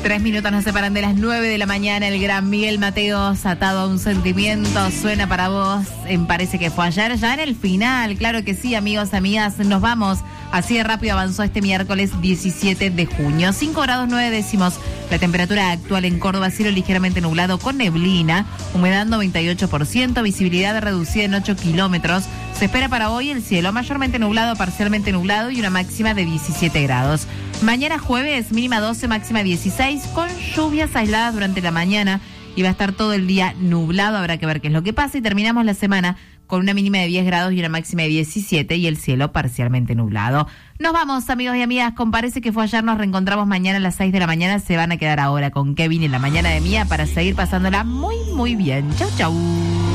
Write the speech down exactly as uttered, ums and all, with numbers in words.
Tres minutos nos separan de las nueve de la mañana. El gran Miguel Mateos, atado a un sentimiento, suena para vos. Me parece que fue ayer, ya en el final. Claro que sí, amigos, amigas. Nos vamos. Así de rápido avanzó este miércoles diecisiete de junio. cinco grados nueve décimos. La temperatura actual en Córdoba, cielo ligeramente nublado con neblina, humedad noventa y ocho por ciento, visibilidad reducida en ocho kilómetros. Se espera para hoy el cielo mayormente nublado, parcialmente nublado y una máxima de diecisiete grados. Mañana jueves, mínima doce, máxima dieciséis, con lluvias aisladas durante la mañana y va a estar todo el día nublado. Habrá que ver qué es lo que pasa y terminamos la semana con una mínima de diez grados y una máxima de diecisiete y el cielo parcialmente nublado. Nos vamos, amigos y amigas, con Parece que fue ayer. Nos reencontramos mañana a las seis de la mañana. Se van a quedar ahora con Kevin en la mañana de Mía para seguir pasándola muy, muy bien. Chau, chau.